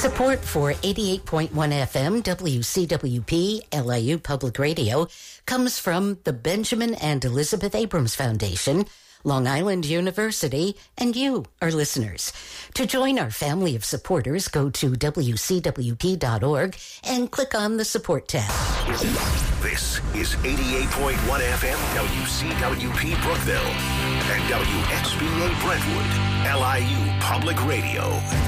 Support for 88.1 FM WCWP LIU Public Radio comes from the Benjamin and Elizabeth Abrams Foundation, Long Island University, and you, our listeners. To join our family of supporters, go to WCWP.org and click on the Support tab. This is 88.1 FM WCWP Brookville and WXBA Brentwood, LIU Public Radio.